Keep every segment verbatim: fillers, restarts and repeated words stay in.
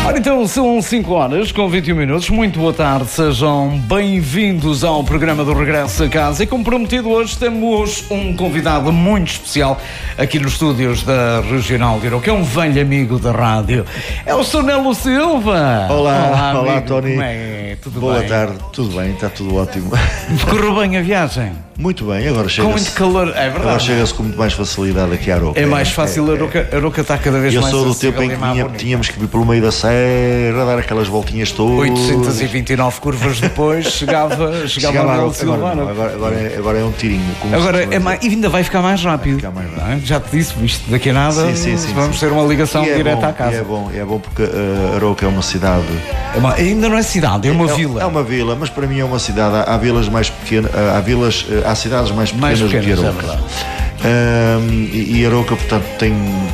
Ora, então são cinco horas com vinte e um minutos. Muito boa tarde, sejam bem-vindos ao programa do Regresso a Casa. E como prometido, hoje temos um convidado muito especial aqui nos estúdios da Regional de Iroca, que é um velho amigo da rádio. É o senhor Nelo Silva. Olá, olá, olá Tony. Como é? Tudo Boa bem? tarde, tudo bem, está tudo ótimo. Correu bem a viagem? Muito bem, agora chega-se. Com muito calor, é verdade. Agora chega-se com muito mais facilidade aqui à Aroca. É mais fácil, a Aroca, a Aroca está cada vez Eu mais sou do acessível tempo em e que mais tinha- bonita. tínhamos que vir pelo meio da serra, dar aquelas voltinhas todas. oitocentas e vinte e nove curvas depois chegava, chegava Chegava a agora, Nelo Silva. agora, não, agora, agora, é, agora é um tirinho. como se Agora costuma é mais, e ainda vai ficar mais rápido. ficar mais rápido. Não é? Já te disse, isto daqui a nada Sim, sim, sim, vamos sim. ter uma ligação dizer. E é direta bom, à casa. e é bom, é bom porque uh, Aroca é uma cidade. É uma- ainda não é cidade, é uma é, vila. É uma vila, mas para mim é uma cidade. Há, há vilas mais pequenas, há vilas, há cidades mais Mais pequenas, pequenas, do é que Aroca. verdade. Um, e, e Aroca, portanto, tem.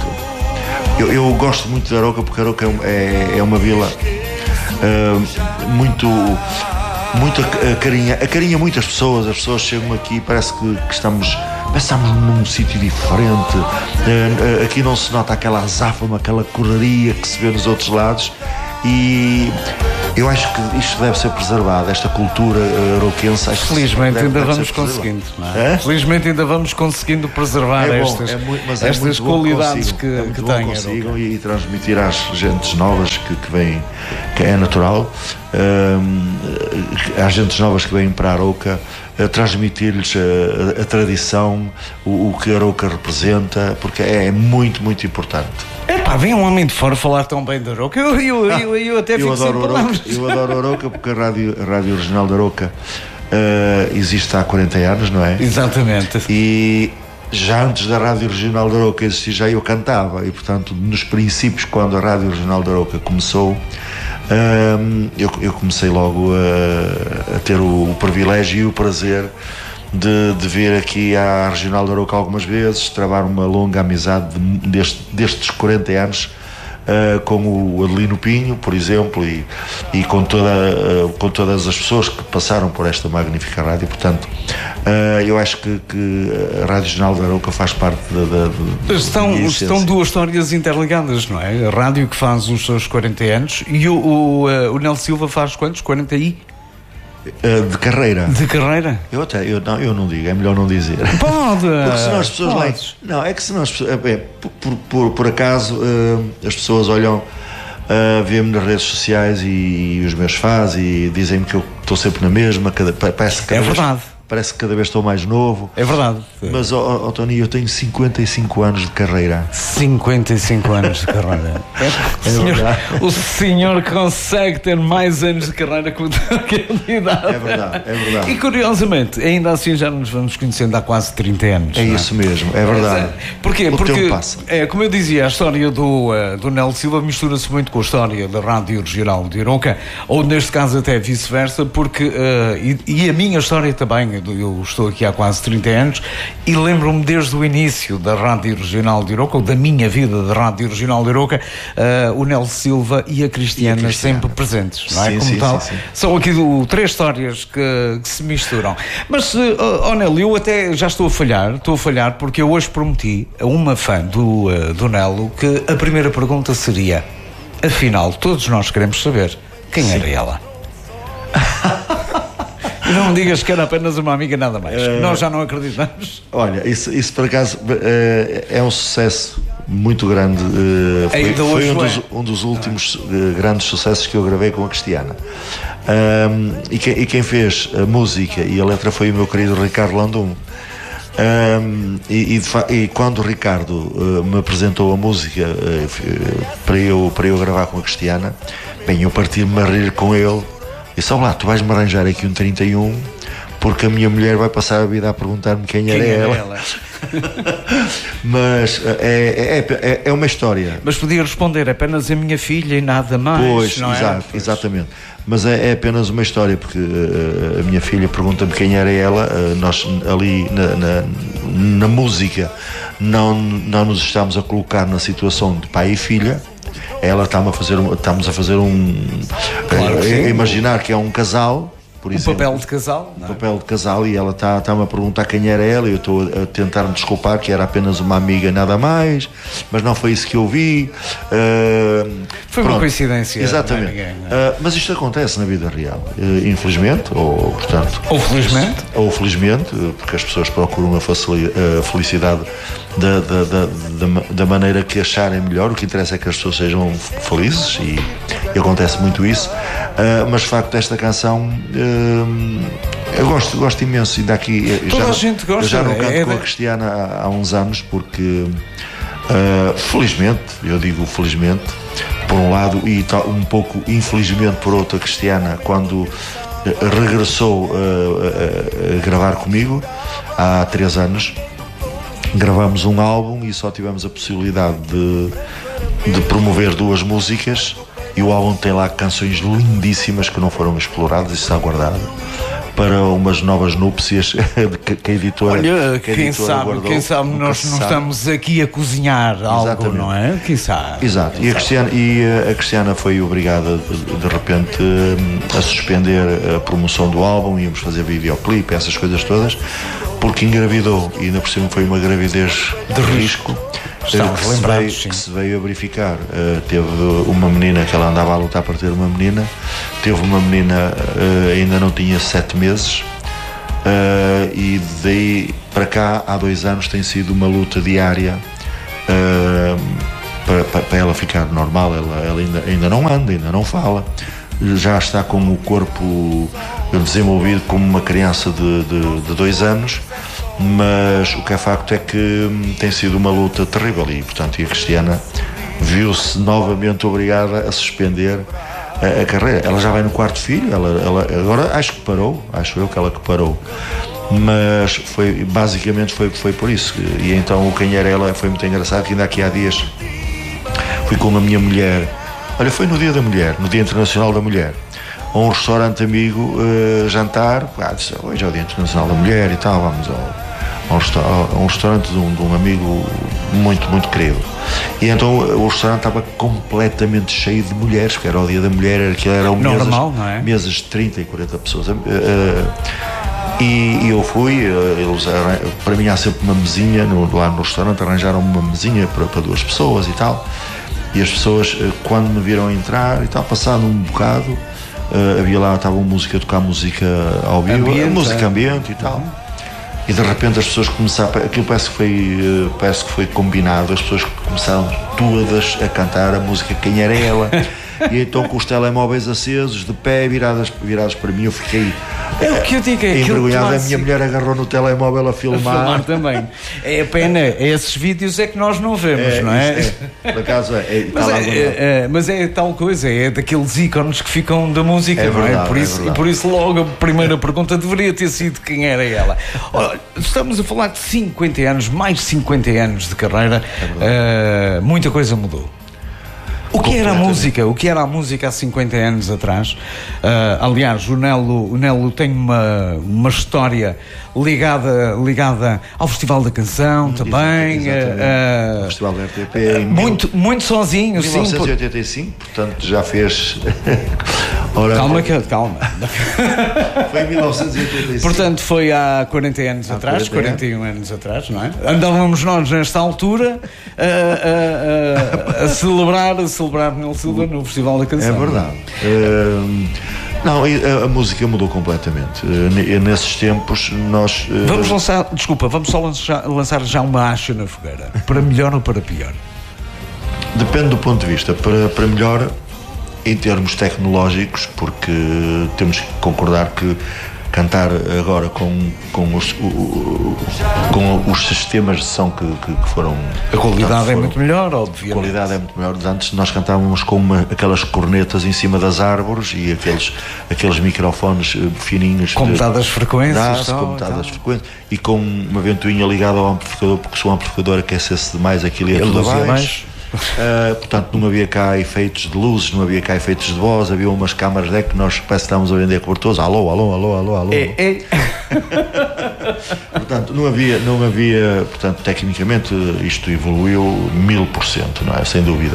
Eu, eu gosto muito de Aroca porque Aroca é, um- é, é uma vila um, muito. Muito acarinha, acarinha muitas pessoas. As pessoas chegam aqui e parece que, que estamos. Parece que estamos num sítio diferente. Uh, uh, aqui não se nota aquela azáfama, aquela correria que se vê nos outros lados. E eu acho que isto deve ser preservado, esta cultura uh, aroquense. Acho que Felizmente deve- ainda deve vamos ser preservado. conseguindo, não é? Hã? Felizmente ainda vamos conseguindo preservar É bom, estas, é muito- mas é estas muito bom qualidades consigam, que, é muito que bom tem. consigam e, e transmitir às gentes novas que, que vêm, que é natural, hum, às gentes novas que vêm para a Aroca, a transmitir-lhes a, a- a tradição, o, o que a Aroca representa, porque é muito, muito importante. Epá, vem um homem de fora falar tão bem da Aroca. Eu, eu, eu, eu até Eu fico sem adoro, Aroca, palavras. eu adoro Aroca porque a Rádio, a Rádio Regional da Aroca uh, existe há quarenta anos, não é? Exatamente. E já antes da Rádio Regional da Aroca existir, já eu cantava. E, portanto, nos princípios, quando a Rádio Regional da Aroca começou, hum, eu, eu comecei logo a, a ter o, o privilégio e o prazer de, de vir aqui à Regional da Aroca algumas vezes, travar uma longa amizade de- deste, destes quarenta anos. Uh, com o Adelino Pinho, por exemplo, e, e com, toda, uh, com todas as pessoas que passaram por esta magnífica rádio. Portanto, uh, eu acho que, que a Rádio Regional da Aroca faz parte da, da, da Estão, da essência. estão duas histórias interligadas, não é? A rádio que faz os seus quarenta anos e o, o, uh, o Nelo Silva faz quantos? quarenta e? Uh, de carreira. De carreira? Eu até, eu não, eu não digo, é melhor não dizer. Pode! Porque senão as pessoas lá. Podes. Não, é que senão as pessoas. É, por, por, por, por acaso uh, as pessoas olham, uh, vêem-me nas redes sociais e, e os meus fãs e dizem-me que eu estou sempre na mesma. Cada, pa- parece que cada É vez- verdade. Parece que cada vez estou mais novo. É verdade. Mas, ó ó, Tony, eu tenho cinquenta e cinco anos de carreira. cinquenta e cinco anos de carreira. É, o, senhor, verdade. o senhor consegue ter mais anos de carreira que o que a idade. É verdade, é verdade. E curiosamente, ainda assim já nos vamos conhecendo há quase trinta anos. É não isso mesmo, é verdade. Porquê? O Porque, tempo passa. é, como eu dizia, a história do, uh, do Nelo Silva mistura-se muito com a história da Rádio Regional de Iroca, ou neste caso até vice-versa, porque, uh, e, e a minha história também, eu estou aqui há quase trinta anos e lembro-me desde o início da Rádio Regional de Iroca, ou da minha vida da Rádio Regional de Iroca, uh, o Nelo Silva e a Cristiana, E a Cristiana. sempre presentes, não é? Sim, Como sim, tal, sim, sim. são aqui do, três histórias que, que se misturam. Mas, uh, oh, Nelo, eu até já estou a falhar, estou a falhar porque eu hoje prometi a uma fã do, uh, do Nelo que a primeira pergunta seria, afinal, todos nós queremos saber quem Sim. era ela. E não digas que era apenas uma amiga, nada mais. Uh, Nós já não acreditamos. Olha, isso, isso por acaso eh, é um sucesso muito grande. eh, foi Ainda foi hoje um, foi. dos, um dos últimos eh, grandes sucessos que eu gravei com a Cristiana. Ahm, e, quem, e quem fez a música e a letra foi o meu querido Ricardo Landum. Ahm, e, e, de fa- e quando o Ricardo eh, me apresentou a música eh, f- eh, para, eu, para eu gravar com a Cristiana, bem, eu parti-me a rir com ele. E só lá, tu vais-me arranjar aqui um trinta e um, porque a minha mulher vai passar a vida a perguntar-me quem, Quem era, era ela. ela? Mas é, é, é, é uma história. Mas podia responder apenas a minha filha e nada mais. Pois, não é? exato, Pois. exatamente. Mas é, é apenas uma história, porque uh, a minha filha pergunta-me quem era ela. Uh, nós ali na, na, na música não, não nos estamos a colocar na situação de pai e filha. Ela está-me a fazer um, estamos a fazer um Claro que uh, sim. imaginar que é um casal por um exemplo. papel de casal, não é? Um papel de casal, e ela está tá-me a perguntar quem era ela, e eu estou a tentar me desculpar que era apenas uma amiga, nada mais, mas não foi isso que eu vi. Uh, foi pronto, uma coincidência. Exatamente. Não é ninguém, não é? Uh, mas isto acontece na vida real, uh, infelizmente, ou portanto. Ou felizmente. Ou felizmente, porque as pessoas procuram a, facil, a felicidade da, da, da, da, da maneira que acharem melhor. O que interessa é que as pessoas sejam felizes, e, e acontece muito isso. Uh, mas de facto esta canção uh, eu gosto, gosto imenso, e daqui toda já, a gente gosta. Eu já não canto é, com é... a Cristiana há, há uns anos, porque uh, felizmente, eu digo felizmente por um lado, e tal, um pouco infelizmente por outro, a Cristiana, quando regressou uh, a, a gravar comigo há três anos, gravamos um álbum e só tivemos a possibilidade de, de promover duas músicas, e o álbum tem lá canções lindíssimas que não foram exploradas e está guardado para umas novas núpcias que a editora. Olha, que a quem, editora sabe, guardou, quem sabe nós não estamos aqui a cozinhar Exatamente. algo, não é? Quem sabe? Exato. Quem e, a sabe. Cristiana, e a Cristiana foi obrigada de, de repente a suspender a promoção do álbum, íamos fazer videoclipe, essas coisas todas, porque engravidou, e ainda por cima foi uma gravidez de risco. Estamos que, se lembrados, veio, sim. que se veio a verificar. Uh, teve uma menina que ela andava a lutar para ter uma menina, teve uma menina, uh, ainda não tinha sete meses, uh, e daí para cá, há dois anos, tem sido uma luta diária uh, para, para, para ela ficar normal. Ela, ela ainda, ainda não anda, ainda não fala, já está com o corpo desenvolvido como uma criança de, de, de dois anos. Mas o que é facto é que hum, tem sido uma luta terrível, e portanto e a Cristiana viu-se novamente obrigada a suspender a, a carreira. Ela já vai no quarto filho, ela, ela, agora acho que parou, acho eu que ela que parou, mas foi, basicamente foi, foi por isso. E então o Quem Era Ela foi muito engraçado, que ainda aqui há dias fui com a minha mulher, olha, foi no Dia da Mulher, no Dia Internacional da Mulher, a um restaurante amigo, uh, jantar. Ah, disse, hoje é o Dia Internacional da Mulher e tal, vamos ao a um, resta- a um restaurante de um, de um amigo muito, muito querido. E então o restaurante estava completamente cheio de mulheres, porque era o Dia da Mulher, aquilo eram normal, mesas, não é? mesas de trinta e quarenta pessoas. Uh, e, e eu fui, uh, eles, para mim há sempre uma mesinha no, lá no restaurante, arranjaram uma mesinha para, para duas pessoas e tal. E as pessoas, uh, quando me viram entrar e tal, passado um bocado, uh, havia lá, estava uma música a tocar música ao vivo, Ambiente, música é? ambiente e tal. Uhum. E de repente as pessoas começaram, aquilo parece que foi, parece que foi combinado, as pessoas começaram todas a cantar a música Quem Era Ela. E então com os telemóveis acesos, de pé, viradas, virados para mim, eu fiquei É o que eu digo, é aquele envergonhado. A minha clássico. mulher agarrou no telemóvel a filmar. A filmar também. É a pena, esses vídeos é que nós não vemos, É, não é? isto é, por acaso é, é, Mas está lá é, guardado. é, é, mas é tal coisa, é daqueles ícones que ficam da música, É não verdade, é? Por é isso, verdade. e por isso logo a primeira pergunta deveria ter sido quem era ela. Olha, estamos a falar de cinquenta anos, mais de cinquenta anos de carreira, É uh, muita coisa mudou. O que era a música? O que era a música há cinquenta anos atrás? Uh, aliás, o Nelo, o Nelo tem uma, uma história ligada, ligada ao Festival da Canção também. Exatamente. Uh, O Festival da R T P em muito, muito sozinho, mil sim. novecentos e oitenta e cinco, portanto já fez. Ora, Calma, que, calma. foi em mil novecentos e oitenta e cinco. Portanto, foi há quarenta anos Há atrás, quarenta quarenta e um anos atrás, não é? Andávamos nós nesta altura a, a, a, a celebrar, a celebrar Nelo Silva no Festival da Canção. É verdade. Uh, não, a, a música mudou completamente. Uh, nesses tempos nós. Uh, Vamos lançar, desculpa, vamos só lançar, lançar já uma acha na fogueira, para melhor ou para pior? Depende do ponto de vista. Para, para melhor, em termos tecnológicos, porque temos que concordar que cantar agora com, com, os, o, o, com os sistemas de som que, que, que foram. A qualidade foram, é muito melhor, obviamente. A qualidade é muito melhor. Antes nós cantávamos com uma, aquelas cornetas em cima das árvores e aqueles, aqueles microfones fininhos. Com dadas frequências. Com dadas frequências e com uma ventoinha ligada ao amplificador, porque se o amplificador aquecesse demais aquilo ia tudo abaixo. Uh, portanto não havia cá efeitos de luzes, não havia cá efeitos de voz, havia umas câmaras de que nós parece que estávamos a vender cobertores, alô, alô, alô, alô, alô. É, é. Portanto não havia, não havia, portanto tecnicamente isto evoluiu mil por cento, não é? Sem dúvida.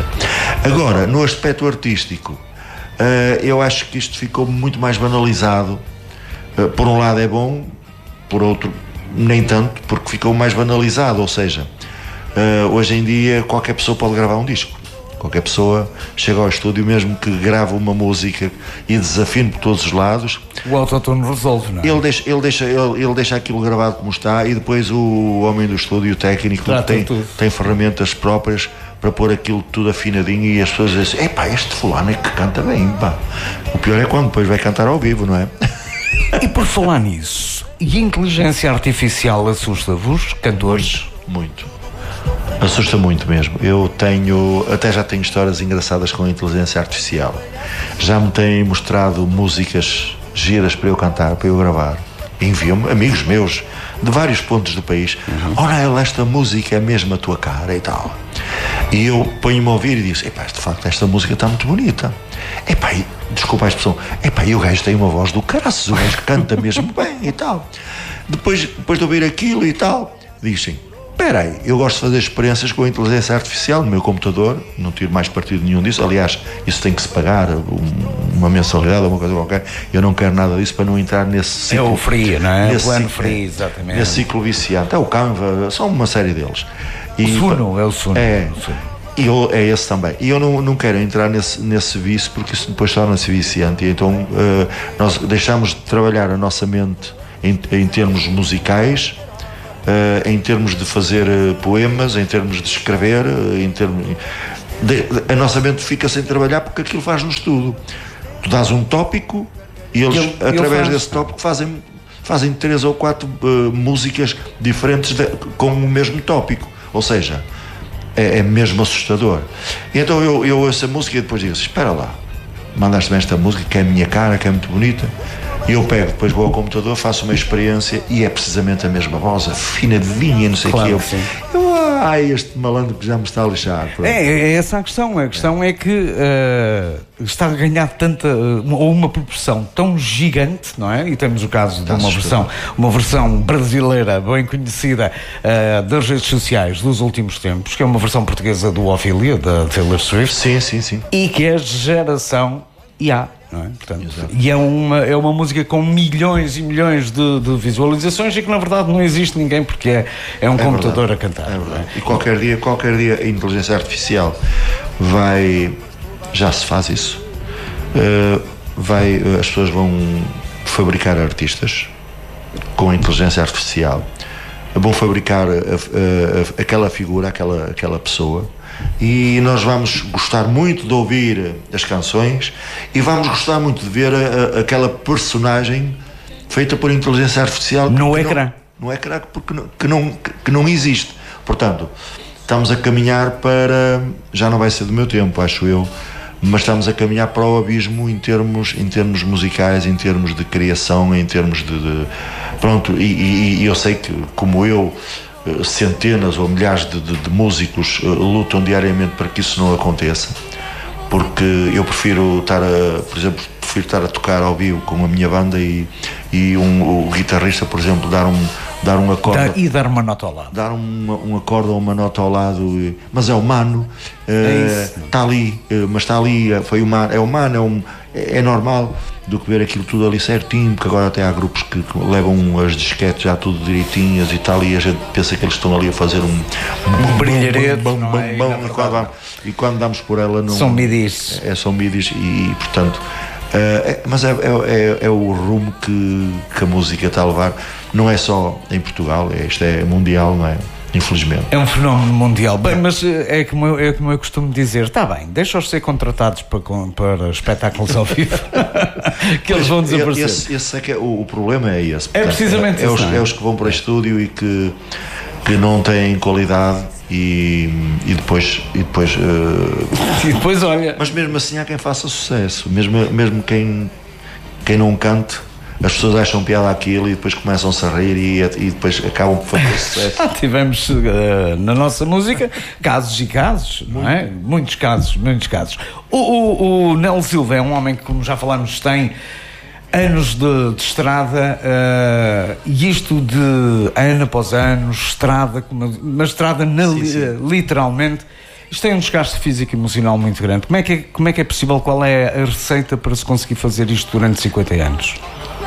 Agora, no aspecto artístico, uh, eu acho que isto ficou muito mais banalizado uh, por um lado é bom, por outro nem tanto, porque ficou mais banalizado, ou seja, uh, hoje em dia qualquer pessoa pode gravar um disco. Qualquer pessoa chega ao estúdio, mesmo que grave uma música e desafine por todos os lados, o autotune resolve, não é? Ele deixa, ele, deixa, ele, ele deixa aquilo gravado como está, e depois o homem do estúdio, o técnico, tem, tem ferramentas próprias para pôr aquilo tudo afinadinho, e as pessoas dizem: epá, este fulano é que canta bem, pá. O pior é quando depois vai cantar ao vivo, não é? E por falar nisso, e a inteligência artificial assusta-vos, cantores? Muito. Assusta muito mesmo. Eu tenho, até já tenho histórias engraçadas com a inteligência artificial. Já me têm mostrado músicas giras para eu cantar, para eu gravar. Enviam-me amigos meus de vários pontos do país. Uhum. Ora, esta música é mesmo a tua cara e tal. E eu ponho-me a ouvir e digo: epá, de facto esta música está muito bonita. Epá, e, desculpa a expressão, epá, e o gajo tem uma voz do caraças, o gajo canta mesmo bem e tal. Depois, depois de ouvir aquilo e tal, digo assim: espera aí, eu gosto de fazer experiências com a inteligência artificial no meu computador, não tiro mais partido nenhum disso. Aliás, isso tem que se pagar, uma mensalidade ou uma coisa qualquer. Eu não quero nada disso para não entrar nesse ciclo. É o free, não é? Nesse o plano ciclo, free, exatamente. Nesse ciclo viciante. É o Canva, são uma série deles. E, o Suno, é o Suno. É, o Suno. E eu, é esse também. E eu não, não quero entrar nesse, nesse vício, porque isso depois torna-se viciante. E então uh, nós deixamos de trabalhar a nossa mente em, em termos musicais, uh, em termos de fazer uh, poemas, em termos de escrever, uh, em termos de, de, a nossa mente fica sem trabalhar, porque aquilo faz-nos tudo. Tu dás um tópico e eles, ele, através ele desse tópico, fazem, fazem três ou quatro uh, músicas diferentes de, com o mesmo tópico. Ou seja, É, é mesmo assustador. E então eu, eu ouço a música e depois digo: espera lá, mandaste-me esta música que é a minha cara, que é muito bonita. E eu pego, depois vou ao computador, faço uma experiência e é precisamente a mesma voz, afinadinha, não sei o claro que. Eu, eu, ah, este malandro que já me está a lixar. É, é essa a questão. A questão é, é que uh, está a ganhar tanta, ou uma proporção tão gigante, não é? E temos o caso está de uma versão, uma versão brasileira bem conhecida uh, das redes sociais dos últimos tempos, que é uma versão portuguesa do Ophelia, da Taylor Swift. Sim, sim, sim. E que é geração I A. Não é? Portanto, e é uma, é uma música com milhões e milhões de, de visualizações, e que na verdade não existe ninguém, porque é, é um é computador verdade, a cantar. É verdade. É? E qualquer dia, qualquer dia a inteligência artificial vai, já se faz isso, uh, vai, as pessoas vão fabricar artistas com a inteligência artificial, vão fabricar a, a, a, aquela figura, aquela, aquela pessoa, e nós vamos gostar muito de ouvir as canções e vamos gostar muito de ver a, a, aquela personagem feita por inteligência artificial no ecrã. No ecrã, porque não, que, não, que não existe. Portanto, estamos a caminhar para, já não vai ser do meu tempo, acho eu, mas estamos a caminhar para o abismo em termos, em termos musicais, em termos de criação, em termos de, de pronto, e, e, e eu sei que, como eu, centenas ou milhares de, de, de músicos uh, lutam diariamente para que isso não aconteça, porque eu prefiro estar a, por exemplo, prefiro estar a tocar ao vivo com a minha banda e, e um, o guitarrista, por exemplo, dar um, dar um acorde dar, e dar uma nota ao lado, dar um, um acorde ou uma nota ao lado, e, mas é humano, uh, é está ali, uh, mas está ali, foi humano, é humano, é, um, é, é normal, do que ver aquilo tudo ali certinho, porque agora até há grupos que, que levam as disquetes já tudo direitinhas e tal, e a gente pensa que eles estão ali a fazer um, um brilharete, bom, bom, é? bom, e, quando, e quando damos por ela não, são midis, é, são midis e, e portanto uh, é, mas é, é, é o rumo que, que a música está a levar, não é só em Portugal, é, isto é mundial, não é? Infelizmente. É um fenómeno mundial. Bem, mas é como eu, é como eu costumo dizer: está bem, deixa-os ser contratados para, para espetáculos ao vivo, que eles vão desaparecer. Esse, esse é que é, o, o problema é esse. Portanto, é precisamente é, é, isso. Os, é os que vão para o estúdio e que, que não têm qualidade e, e depois. E depois, uh... e depois olha. Mas mesmo assim há quem faça sucesso, mesmo, mesmo quem, quem não cante. As pessoas acham piada aquilo e depois começam-se a rir e, e depois acabam por fazer sucesso. Ah, tivemos uh, na nossa música casos e casos, não é? Muitos casos, muitos casos. O, o, o Nelo Silva é um homem que, como já falámos, tem anos de, de estrada, uh, e isto de ano após ano, estrada, uma estrada na, sim, sim. literalmente. Isto tem um desgaste físico e emocional muito grande. Como é, que é, como é que é possível? Qual é a receita para se conseguir fazer isto durante cinquenta anos?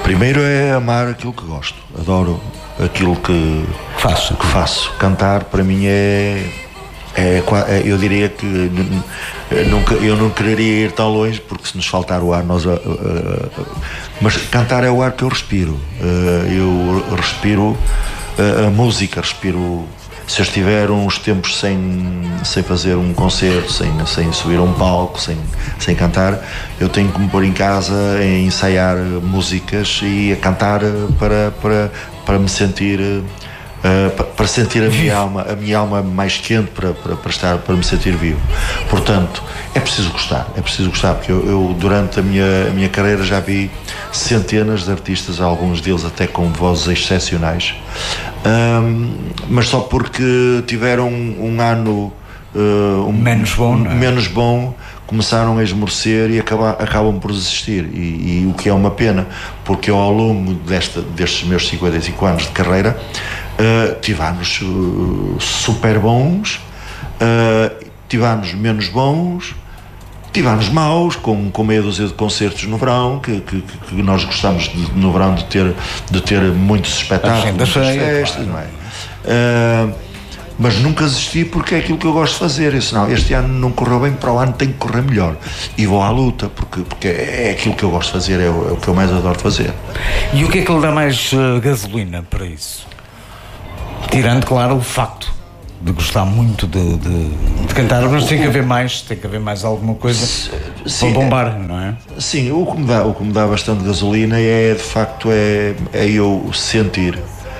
Primeiro é amar aquilo que gosto. Adoro aquilo que faço. Que faço. Cantar para mim é, é, é eu diria que nunca, eu não quereria ir tão longe, porque se nos faltar o ar nós uh, uh, mas cantar é o ar que eu respiro. Uh, eu respiro uh, a música, respiro. Se eu estiver uns tempos sem, sem fazer um concerto, sem, sem subir a um palco, sem, sem cantar, eu tenho que me pôr em casa a ensaiar músicas e a cantar para, para, para me sentir, uh, para, para sentir a minha alma, a minha alma mais quente, para, para, para, estar, para me sentir vivo. Portanto, é preciso gostar, é preciso gostar, porque eu, eu durante a minha, a minha carreira já vi centenas de artistas, alguns deles até com vozes excepcionais, um, mas só porque tiveram um, um ano uh, um, menos bom, não é? menos bom, começaram a esmorecer e acaba, acabam por desistir, e, e o que é uma pena, porque eu, ao longo desta, destes meus cinquenta e cinco anos de carreira, uh, tive anos uh, super bons, uh, tive anos menos bons, tive anos maus, com, com meia dúzia de concertos no verão, que, que, que nós gostamos de, no verão de ter, de ter muitos espetáculos, muitas festas, claro. Não é? Uh, mas nunca desisti, porque é aquilo que eu gosto de fazer. Eu disse, não, este ano não correu bem, para o ano tem que correr melhor, e vou à luta, porque, porque é aquilo que eu gosto de fazer, é o, é o que eu mais adoro fazer. E o que é que lhe dá mais uh, gasolina para isso? Tirando, claro, o facto de gostar muito de, de, de cantar, mas tem que haver mais, tem que haver mais alguma coisa. Sim, para bombar, é, não é? Sim, o que me dá, o que me dá bastante gasolina é, de facto, é, é eu sentir,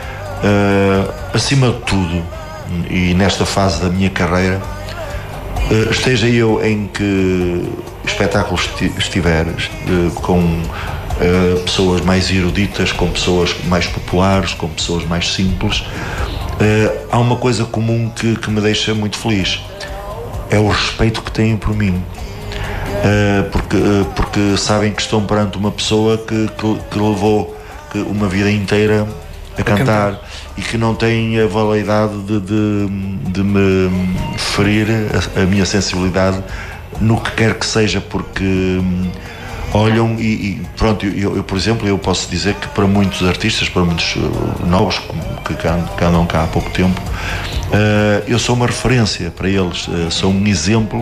uh, acima de tudo, e nesta fase da minha carreira, uh, esteja eu em que espetáculo estiver, uh, com uh, pessoas mais eruditas, com pessoas mais populares, com pessoas mais simples, Uh, há uma coisa comum que, que me deixa muito feliz, é o respeito que têm por mim, uh, porque, uh, porque sabem que estão perante uma pessoa que, que, que levou que uma vida inteira a cantar, cantar e que não tem a validade de, de, de me ferir a, a minha sensibilidade no que quer que seja, porque um, olham e, e pronto, eu, eu, por exemplo, eu posso dizer que para muitos artistas, para muitos uh, novos que, que andam cá há pouco tempo, uh, eu sou uma referência para eles, uh, sou um exemplo,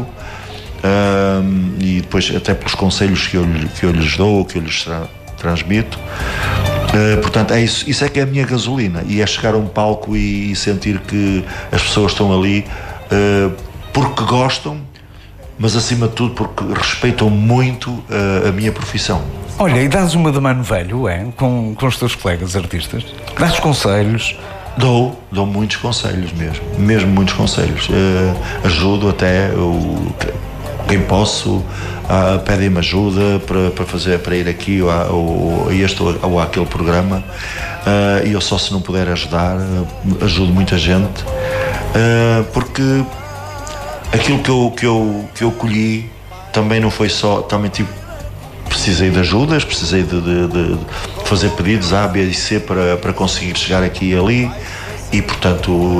uh, e depois até pelos conselhos que eu, que eu lhes dou, que eu lhes tra- transmito, uh, portanto é isso, isso é que é a minha gasolina, e é chegar a um palco e, e sentir que as pessoas estão ali uh, porque gostam, mas acima de tudo porque respeitam muito uh, a minha profissão. Olha, e dás uma de mano velho, é? Com, com os teus colegas artistas? Dás conselhos? Dou, dou muitos conselhos mesmo, mesmo muitos conselhos. Uh, ajudo até o, quem posso, uh, pedem-me ajuda para, para fazer, para ir aqui ou a, ou a este ou, ou àquele programa, uh, e eu só, se não puder ajudar, uh, ajudo muita gente, uh, porque aquilo que eu, que eu, que eu colhi também não foi só, também tipo, precisei de ajudas, precisei de, de, de fazer pedidos A, B e C para, para conseguir chegar aqui e ali, e portanto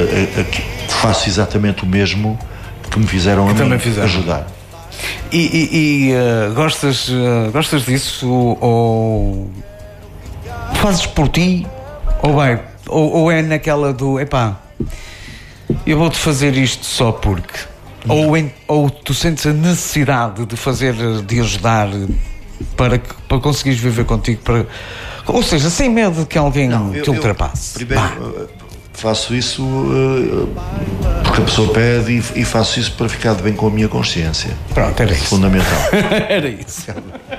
faço exatamente o mesmo que me fizeram que a mim fizeram. Ajudar. E, e, e uh, gostas, uh, gostas disso, ou fazes por ti, ou, vai, ou, ou é naquela do, epá, eu vou-te fazer isto só porque, ou, em, ou tu sentes a necessidade de fazer, de ajudar para, que, para conseguires viver contigo, para, ou seja, sem medo de que alguém não, te eu, ultrapasse. Eu, primeiro, faço isso uh, porque a pessoa pede, e, e faço isso para ficar de bem com a minha consciência. Pronto, era isso. Fundamental. Era isso.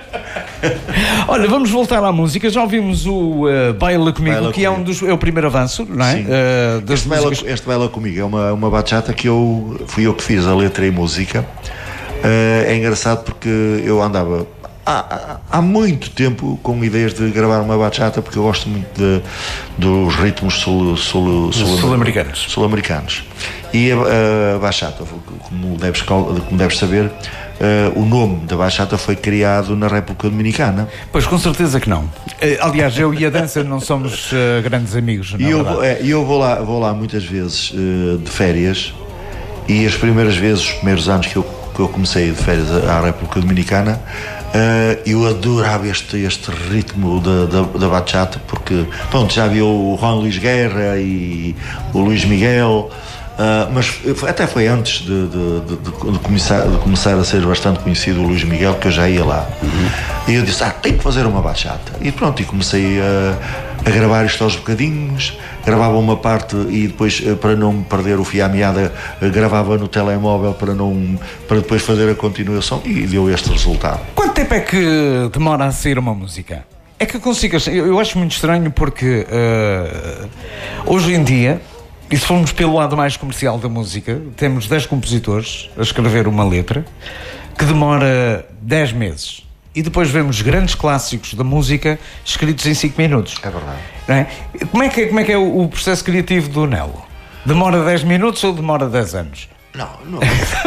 Olha, vamos voltar à música. Já ouvimos o uh, Baila Comigo, Baila que comigo. é um dos, é o primeiro avanço, não é? Sim. Uh, das este, Baila, este Baila Comigo é uma, uma bachata que eu fui eu que fiz a letra e música. Uh, é engraçado porque eu andava há, há muito tempo com ideias de gravar uma bachata, porque eu gosto muito de, dos ritmos sul, sul, sul, sul-americanos. sul-americanos. E a, a bachata, como deves, como deves saber, Uh, o nome da bachata foi criado na República Dominicana. Pois, com certeza que não. Uh, aliás, eu e a dança não somos uh, grandes amigos, E eu, é, eu vou lá, vou lá muitas vezes uh, de férias, e as primeiras vezes, os primeiros anos que eu porque eu comecei de férias à República Dominicana, uh, eu adorava este, este ritmo da, da, da bachata, porque pronto, já havia o Juan Luis Guerra e o Luís Miguel. Uh, mas até foi antes de, de, de, de, começar, de começar a ser bastante conhecido o Luís Miguel, que eu já ia lá. Uhum. E eu disse, ah, tenho que fazer uma bachata. E pronto, e comecei a, a gravar isto aos bocadinhos, gravava uma parte e depois, para não perder o fio à meada, gravava no telemóvel para, não, para depois fazer a continuação, e deu este resultado. Quanto tempo é que demora a sair uma música? É que consigas, eu, eu acho muito estranho porque uh, hoje em dia, e se formos pelo lado mais comercial da música, temos dez compositores a escrever uma letra que demora dez meses. E depois vemos grandes clássicos da música escritos em cinco minutos. É verdade. Não é? Como é que é, como é, que é o, o processo criativo do Nelo? Demora dez minutos ou demora dez anos? Não, não.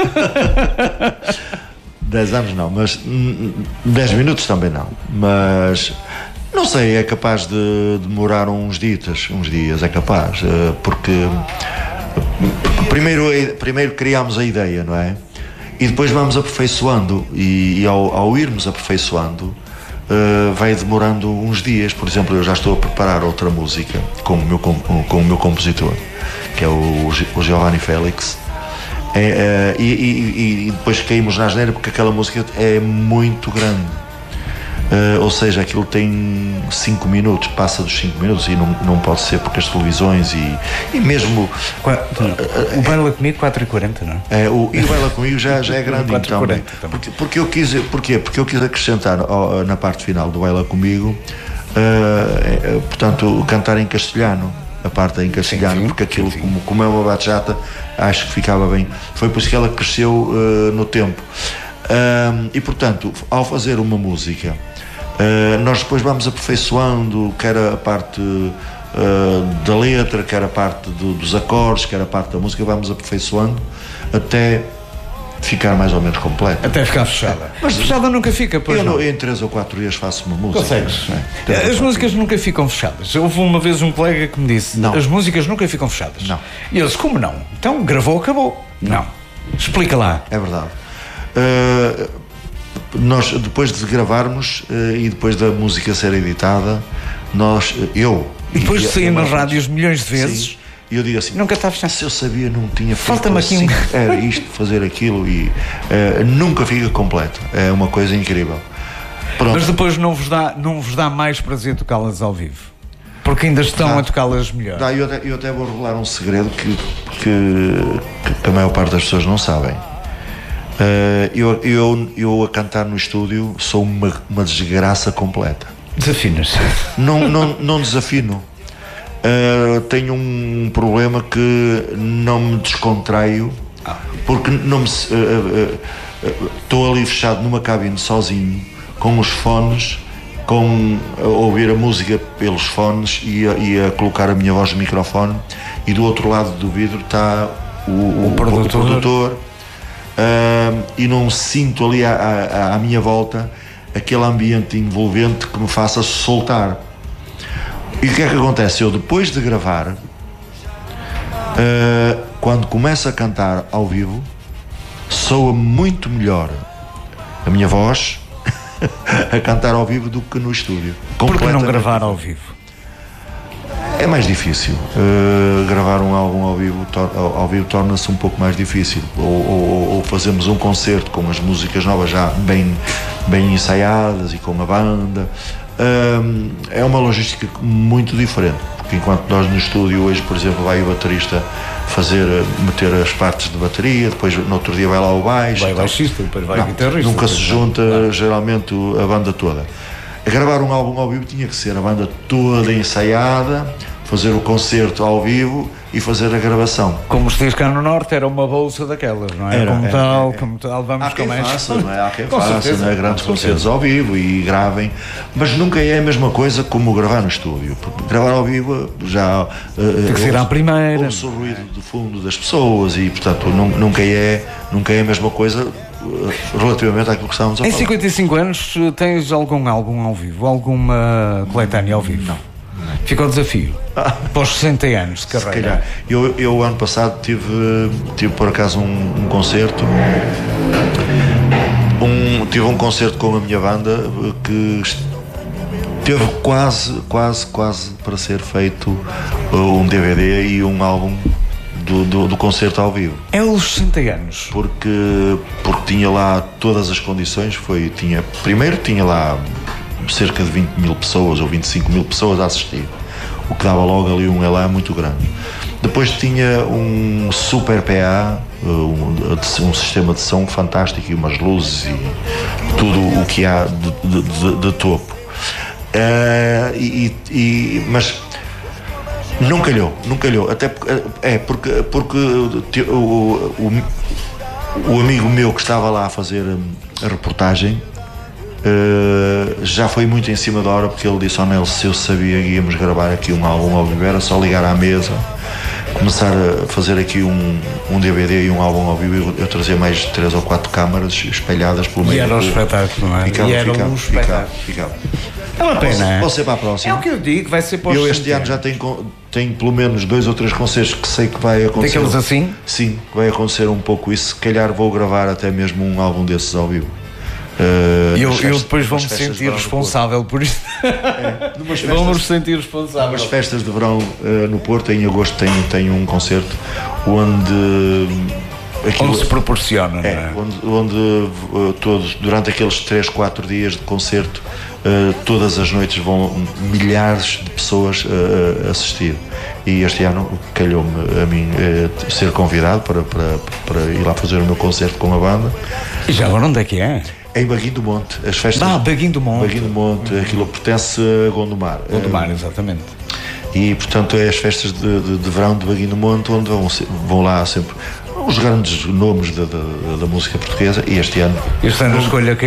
dez anos não, mas dez minutos também não. Mas... não sei, é capaz de demorar uns dias, uns dias, é capaz, porque primeiro, primeiro criámos a ideia, não é? E depois vamos aperfeiçoando, e, e ao, ao irmos aperfeiçoando, uh, vai demorando uns dias. Por exemplo, eu já estou a preparar outra música com o meu, com, com o meu compositor, que é o, o Giovanni Félix, é, uh, e, e, e depois caímos na asneira porque aquela música é muito grande. Uh, ou seja, aquilo tem cinco minutos, passa dos cinco minutos, e não, não pode ser, porque as televisões e, e mesmo Qua, uh, o Baila Comigo quatro e quarenta, não é? Uh, o, e o Baila Comigo já, já é grande então, porque, porque eu quis, porquê? Porque eu quis acrescentar oh, na parte final do Baila Comigo, uh, uh, portanto, cantar em castelhano, a parte em castelhano, sim, sim, porque aquilo, sim, como, como é uma bachata, acho que ficava bem. Foi por isso que ela cresceu uh, no tempo. Uh, e portanto, ao fazer uma música, Uh, nós depois vamos aperfeiçoando, quer a parte uh, da letra, quer a parte do, dos acordes, quer a parte da música, vamos aperfeiçoando até ficar mais ou menos completa. Até ficar fechada. Mas fechada nunca fica, pois eu não? Em três ou quatro dias faço uma música. Consegues? É? As músicas nunca ficam fechadas. Houve uma vez um colega que me disse, não, as músicas nunca ficam fechadas. Não. E eu disse, como não? Então gravou, acabou. Não. não. Explica lá. É verdade. Uh, Nós, depois de gravarmos uh, e depois da música ser editada, nós, eu... E depois de sair nas rádios milhões de vezes... E eu digo assim, nunca está fechado. Se eu sabia, não tinha feito. Falta-me aqui assim, um... era isto, fazer aquilo, e uh, nunca fica completo. É uma coisa incrível. Pronto. Mas depois não vos dá, não vos dá mais prazer tocá-las ao vivo? Porque ainda estão dá, a tocá-las melhor. Dá, eu, até, eu até vou revelar um segredo que, que, que a maior parte das pessoas não sabem. Uh, eu, eu, eu a cantar no estúdio sou uma, uma desgraça completa. Desafinas-se? Não, não, não desafino. Uh, tenho um problema que não me descontraio, ah. porque não me estou uh, uh, uh, ali fechado numa cabine sozinho, com os fones, com a ouvir a música pelos fones e a, e a colocar a minha voz no microfone, e do outro lado do vidro está o, o, o produtor, o produtor uh, e não sinto ali à, à, à minha volta aquele ambiente envolvente que me faça soltar. E o que é que acontece? Eu, depois de gravar, uh, quando começo a cantar ao vivo, soa muito melhor a minha voz a cantar ao vivo do que no estúdio. Por que não gravar ao vivo? É mais difícil. Uh, gravar um álbum ao vivo, tor- ao vivo torna-se um pouco mais difícil. Ou, ou, ou fazemos um concerto com as músicas novas já bem, bem ensaiadas e com a banda. Uh, é uma logística muito diferente, porque enquanto nós no estúdio hoje, por exemplo, vai o baterista fazer, meter as partes de bateria, depois no outro dia vai lá o baixo, vai o baixista, depois vai o guitarrista, nunca se junta não. geralmente a banda toda. A gravar um álbum ao vivo tinha que ser a banda toda ensaiada, fazer o concerto ao vivo e fazer a gravação. Como se diz cá no Norte, era uma bolsa daquelas, não é? Era, como é, tal, é, é. como tal, vamos há quem com mais. faça, não é? Há quem com faça, certeza, não é? Grandes concertos ao vivo e gravem, mas nunca é a mesma coisa como gravar no estúdio. Porque gravar ao vivo já tem que ser à primeira. Ouve-se o ruído do fundo das pessoas e, portanto, nunca é, nunca é a mesma coisa relativamente àquilo que estávamos a em falar. Em cinquenta e cinco anos tens algum álbum ao vivo? Alguma coletânea ao vivo? Não. Fica o desafio. Ah. Para os sessenta anos de carreira. Se calhar. Eu, eu ano passado tive, tive por acaso um, um concerto. Um, tive um concerto com a minha banda que teve quase, quase, quase para ser feito um D V D e um álbum do, do, do concerto ao vivo. É os sessenta anos. Porque, porque tinha lá todas as condições. Foi, tinha, primeiro tinha lá cerca de vinte mil pessoas ou vinte e cinco mil pessoas a assistir, o que dava logo ali um elan muito grande. Depois tinha um super P A, um, um sistema de som fantástico e umas luzes e tudo o que há de, de, de, de topo. Uh, e, e, mas não calhou, não calhou. Até porque, é porque, porque o, o, o amigo meu que estava lá a fazer a reportagem Uh, já foi muito em cima da hora, porque ele disse ao Nelson, se eu sabia que íamos gravar aqui um álbum ao vivo, era só ligar à mesa, começar a fazer aqui um, um D V D e um álbum ao vivo. Eu, eu trazia mais três ou quatro câmaras espelhadas pelo meio. E era um espetáculo, não é? Ficava, e era ficava, um espetáculo. Ficava, ficava. É uma pena. Vou ser para a próxima. É o que eu digo, vai ser para os Eu este ano já tenho, tenho pelo menos dois ou três concertos que sei que vai acontecer. Daqueles assim? Sim, vai acontecer um pouco isso. Se calhar vou gravar até mesmo um álbum desses ao vivo. Uh, eu, festas, eu depois vou-me sentir responsável por isso. É, Vou-me sentir responsável. Nas festas de verão uh, no Porto, em agosto, tenho, tenho um concerto onde. Aquilo, onde se proporciona, é, não é? Onde, onde uh, todos, durante aqueles três, quatro dias de concerto, uh, todas as noites vão milhares de pessoas uh, assistir. E este ano calhou-me a mim uh, ser convidado para, para, para ir lá fazer o meu concerto com a banda. E já agora onde é que é? Em Baguinho do Monte, as festas. Ah, Baguinho do Monte. Baguinho do Monte, uhum. Aquilo pertence a Gondomar. Gondomar, é, exatamente. E portanto é as festas de, de, de verão de Baguinho do Monte, onde vão, vão lá sempre os grandes nomes da, da, da música portuguesa. E este ano. Este ano a escolha quem